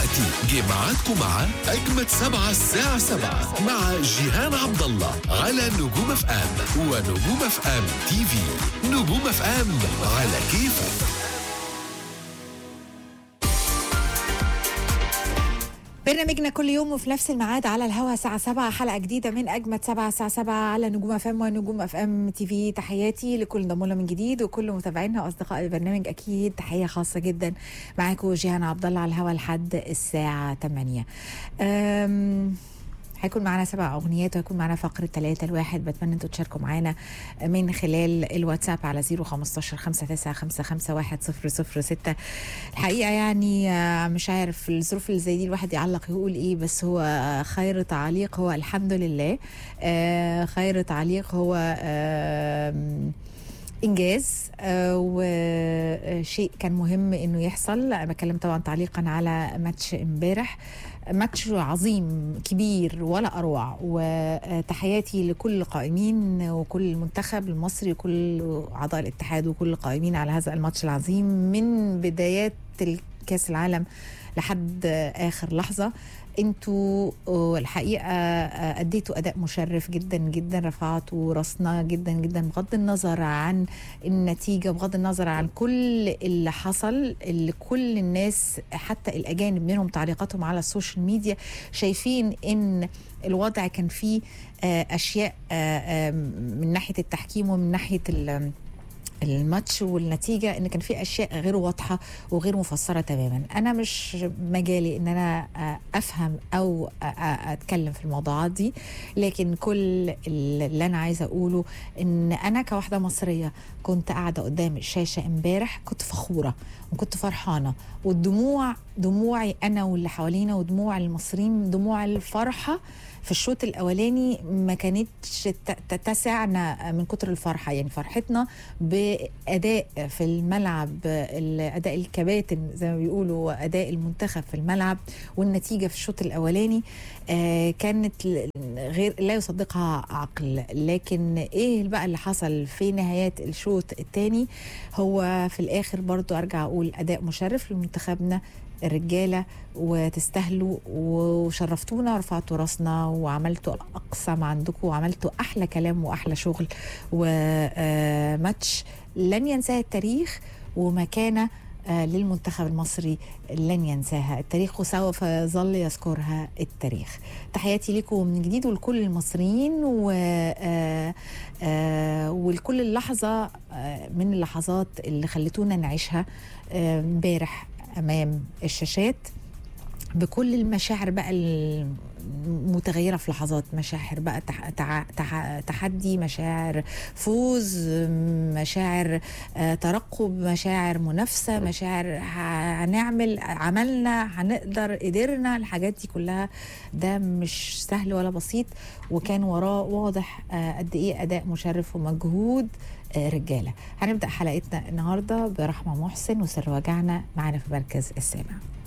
دلوقتي جه ميعادكم مع أجمد 7 الساعة 7 مع جيهان عبد الله على نجوم اف ام ونجوم اف ام تي في. نجوم اف ام على كيفك. برنامجنا كل يوم وفي نفس الميعاد على الهوا الساعة 7 حلقة جديدة من أجمد 7 الساعة 7 على نجوم اف ام ونجوم اف ام تي في. تحياتي لكل انضموا من جديد وكل متابعينا وأصدقاء البرنامج، أكيد تحية خاصة جدا. معاكم جيهان عبد الله على الهوا لحد الساعة 8. هيكون معنا 7 أغنيات وهيكون معنا فقرة 3 لواحد. بتمنى انتوا تشاركوا معنا من خلال الواتساب على 015 595510006. الحقيقة يعني مش عارف الظروف اللي زي دي الواحد يعلق يقول ايه، بس هو خير تعليق هو الحمد لله. خير تعليق هو إنجاز وشيء كان مهم إنه يحصل. أنا بكلم طبعا تعليقا على ماتش امبارح، ماتش عظيم كبير ولا أروع. وتحياتي لكل القائمين وكل المنتخب المصري وكل أعضاء الاتحاد وكل القائمين على هذا الماتش العظيم من بدايات الكاس العالم لحد آخر لحظة. انتوا الحقيقة أديتوا أداء مشرف جدا جدا، رفعتوا راسنا جدا جدا بغض النظر عن النتيجة، بغض النظر عن كل اللي حصل. اللي كل الناس حتى الأجانب منهم تعليقاتهم على السوشيال ميديا شايفين إن الوضع كان فيه أشياء من ناحية التحكيم ومن ناحية الماتش والنتيجة، ان كان في اشياء غير واضحة وغير مفسرة تماما. انا مش مجالي ان انا افهم او اتكلم في الموضوعات دي، لكن كل اللي انا عايزة اقوله ان انا كواحدة مصرية كنت قاعدة قدام الشاشة امبارح، كنت فخورة وكنت فرحانة، والدموع دموعي انا واللي حوالينا ودموع المصريين دموع الفرحة في الشوط الاولاني ما كانتش تسعنا من كتر الفرحه. يعني فرحتنا باداء في الملعب، الاداء الكباتن زي ما بيقولوا، اداء المنتخب في الملعب والنتيجه في الشوط الاولاني كانت غير لا يصدقها عقل. لكن ايه بقى اللي حصل في نهايات الشوط الثاني؟ هو في الاخر برضو ارجع اقول اداء مشرف لمنتخبنا الرجالة، وتستاهلوا وشرفتونا ورفعتوا راسنا وعملتوا الأقصى ما عندكم وعملتوا أحلى كلام وأحلى شغل وماتش لن ينساه التاريخ، ومكانة للمنتخب المصري لن ينساها التاريخ وسوف يظل يذكرها التاريخ. تحياتي لكم من جديد ولكل المصريين ولكل اللحظة من اللحظات اللي خلتونا نعيشها امبارح أمام الشاشات بكل المشاعر بقى المتغيرة في لحظات. مشاعر بقى تحدي، مشاعر فوز، مشاعر ترقب، مشاعر منافسة، مشاعر هنعمل، عملنا، هنقدر، قدرنا. الحاجات دي كلها ده مش سهل ولا بسيط، وكان وراه واضح قد ايه أداء مشرف ومجهود رجالة. هنبدأ حلقتنا النهاردة برحمة محسن وسر وجعنا معنا في مركز السامع.